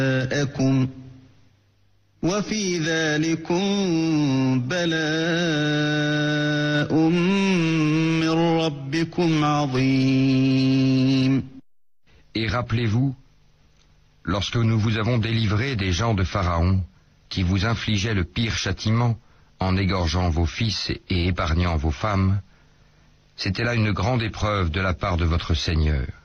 آباءكم وفي ذلكم بلاء من ربكم عظيم. Et rappelez-vous, lorsque nous vous avons délivré des gens de Pharaon, qui vous infligeaient le pire châtiment en égorgeant vos fils et épargnant vos femmes, c'était là une grande épreuve de la part de votre Seigneur.